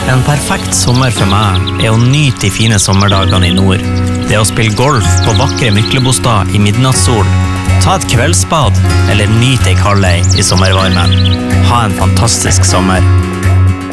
En perfekt sommer for meg å nyte de fine sommerdagene i nord. Det å spille golf på vakre Myklebostad i midnattssol, ta et kveldsbad eller nyte ei kaldei i sommervarmen. Ha en fantastisk sommer.